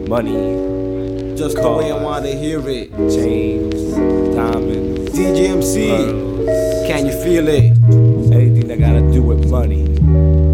money, Just the cars, way I wanna hear it. chains, diamonds, DJMC, pearls, can you feel it? anything that gotta do with money.